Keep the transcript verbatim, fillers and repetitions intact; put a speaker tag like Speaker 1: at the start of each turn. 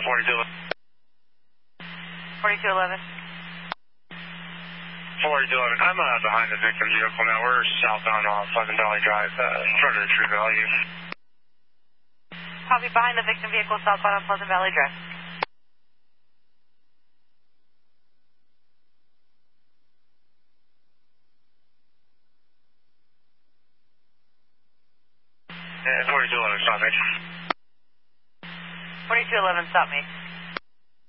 Speaker 1: forty-two
Speaker 2: eleven.
Speaker 1: forty-two eleven. I'm uh, behind the victim vehicle now. We're southbound off Pleasant Valley Drive, uh, in front of the True Value.
Speaker 2: Copy, behind the victim vehicle southbound on Pleasant Valley Drive.
Speaker 1: Yeah, forty-two eleven, stop me.
Speaker 2: forty-two eleven, stop me.